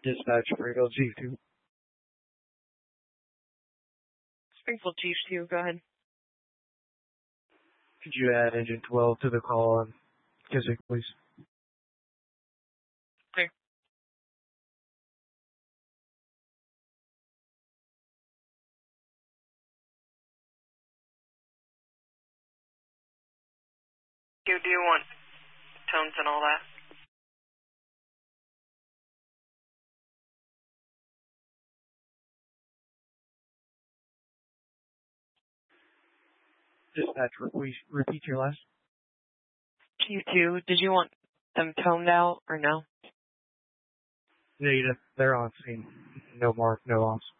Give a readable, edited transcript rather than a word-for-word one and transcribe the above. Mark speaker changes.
Speaker 1: Dispatch Springfield G2.
Speaker 2: Springfield G2, go ahead.
Speaker 1: Could you add engine 12 to the call on Kissick, please?
Speaker 2: Clear. Do you want tones and all that?
Speaker 1: Dispatch, repeat your last.
Speaker 2: Q2, did you want them toned out or no?
Speaker 1: Negative. They're on scene. No more, no loss.